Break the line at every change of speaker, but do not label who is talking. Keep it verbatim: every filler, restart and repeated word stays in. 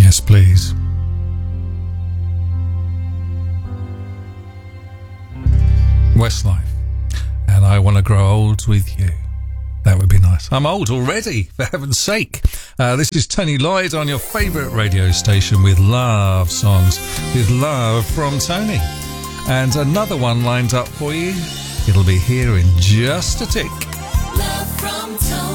Yes, please. Westlife, and I Want to Grow Old with You. That would be nice. I'm old already, for heaven's sake. Uh, this is Tony Lloyd on your favourite radio station with love songs, with love from Tony. And another one lined up for you. It'll be here in just a tick.
Love from Tony.